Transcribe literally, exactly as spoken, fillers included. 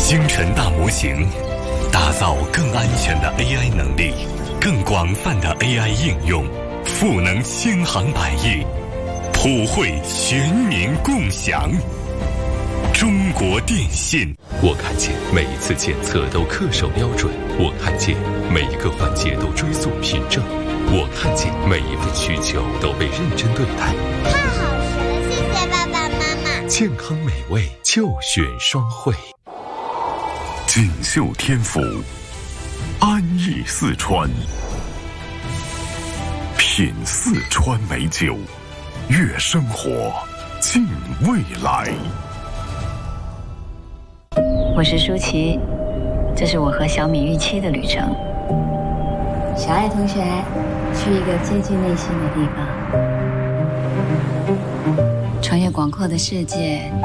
星辰大模型，打造更安全的 A I 能力，更广泛的 A I 应用，赋能千行百业，普惠全民共享。中国电信。 我看见每一次检测都恪守标准，我看见每一个环节都追溯凭证，我看见每一份需求都被认真对待。 太好吃了，谢谢爸爸妈妈。 健康美味就选双汇。 锦绣天府，安逸四川，品四川美酒，悦生活，敬未来。 我是舒淇，这是我和小米预期的旅程。小爱同学，去一个接近内心的地方，穿越广阔的世界。